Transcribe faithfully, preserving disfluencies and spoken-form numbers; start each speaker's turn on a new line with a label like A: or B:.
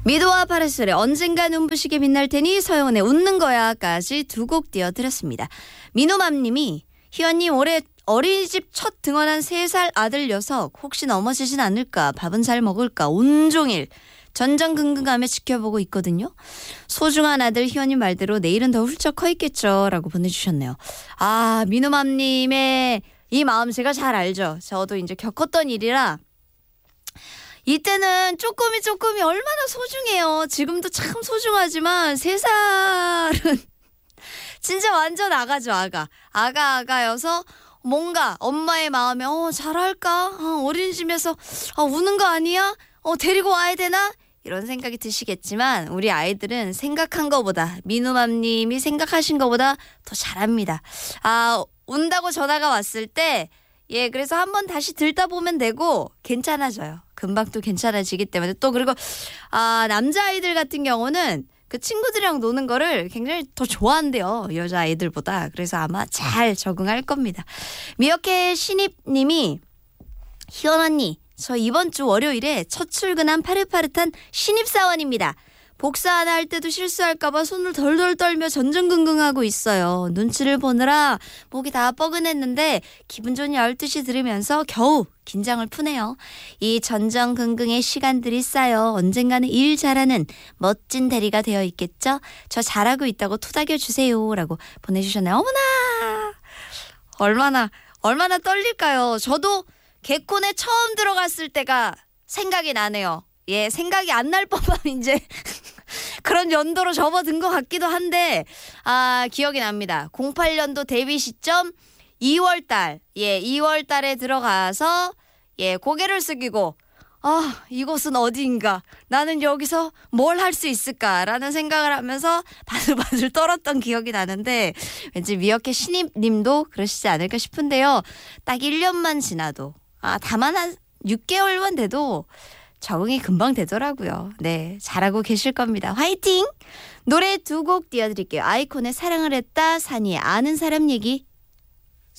A: 미도와 파라솔의 언젠가 눈부시게 빛날 테니 서영은의 웃는 거야까지 두 곡 띄워드렸습니다. 민호맘님이 희원님 올해 어린이집 첫 등원한 세 살 아들 녀석 혹시 넘어지진 않을까 밥은 잘 먹을까 온종일 전전긍긍하며 지켜보고 있거든요. 소중한 아들 희원님 말대로 내일은 더 훌쩍 커 있겠죠 라고 보내주셨네요. 아 민호맘님의 이 마음 제가 잘 알죠. 저도 이제 겪었던 일이라 이때는 쪼꼬미 쪼꼬미 얼마나 소중해요. 지금도 참 소중하지만 세 살은 진짜 완전 아가죠. 아가 아가 아가여서 뭔가 엄마의 마음에 어 잘할까 어, 어린이집에서 어, 우는 거 아니야 어 데리고 와야 되나 이런 생각이 드시겠지만 우리 아이들은 생각한 것보다 민우맘님이 생각하신 것보다 더 잘합니다. 아 운다고 전화가 왔을 때 예, 그래서 한번 다시 들다 보면 되고 괜찮아져요. 금방 또 괜찮아지기 때문에 또 그리고 아 남자아이들 같은 경우는 그 친구들이랑 노는 거를 굉장히 더 좋아한대요. 여자아이들보다. 그래서 아마 잘 적응할 겁니다. 미어캣 신입님이 희원 언니 저 이번 주 월요일에 첫 출근한 파릇파릇한 신입사원입니다. 복사 하나 할 때도 실수할까봐 손을 덜덜 떨며 전전긍긍하고 있어요. 눈치를 보느라 목이 다 뻐근했는데 기분 좋은 열두 시 들으면서 겨우 긴장을 푸네요. 이 전전긍긍의 시간들이 쌓여 언젠가는 일 잘하는 멋진 대리가 되어 있겠죠? 저 잘하고 있다고 토닥여주세요 라고 보내주셨네요. 어머나 얼마나 얼마나 떨릴까요? 저도 개콘에 처음 들어갔을 때가 생각이 나네요. 예, 생각이 안 날 법한 이제 그런 연도로 접어든 것 같기도 한데 아 기억이 납니다. 공팔 년도 데뷔 시점 이월 달 예 이월 달에 들어가서 예 고개를 숙이고 아 이곳은 어디인가 나는 여기서 뭘 할 수 있을까라는 생각을 하면서 바들바들 떨었던 기억이 나는데 왠지 미어캣 신입님도 그러시지 않을까 싶은데요. 딱 일 년만 지나도 아 다만 한 육 개월만 돼도 적응이 금방 되더라고요. 네, 잘하고 계실 겁니다. 화이팅! 노래 두 곡 띄워드릴게요. 아이콘의 사랑을 했다, 산이의 아는 사람 얘기.